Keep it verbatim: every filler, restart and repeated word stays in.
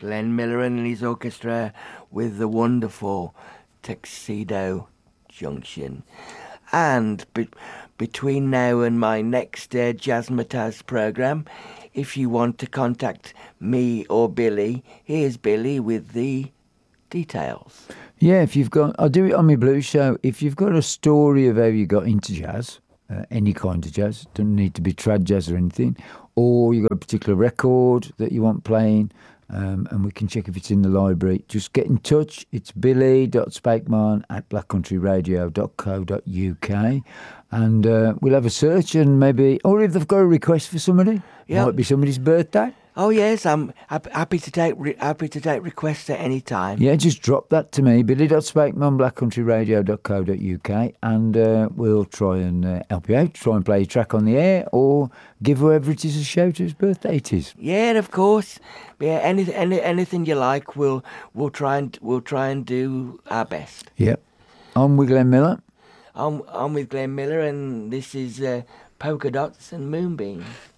Glenn Miller and his orchestra with the wonderful Tuxedo Junction. And be- between now and my next uh, Jazzmatazz programme, if you want to contact me or Billy, here's Billy with the details. Yeah, if you've got, I'll do it on my blues show. If you've got a story of how you got into jazz, uh, any kind of jazz, doesn't need to be trad jazz or anything, or you've got a particular record that you want playing, um, and we can check if it's in the library, just get in touch. It's billy dot spakeman at black country radio dot co dot uk, and uh, we'll have a search and maybe, or if they've got a request for somebody, Yep. might be somebody's birthday. Oh yes, I'm hap- happy to take re- happy to take requests at any time. Yeah, just drop that to me, billy dot spakeman black country radio dot co dot uk, and uh, we'll try and uh, help you out, try and play a track on the air, or give whoever it is a shout whose birthday it is. Yeah, of course. Yeah, any, any anything you like, we'll we'll try and we'll try and do our best. Yep. I'm with Glenn Miller. I'm I'm with Glenn Miller, and this is uh, Polka Dots and Moonbeams.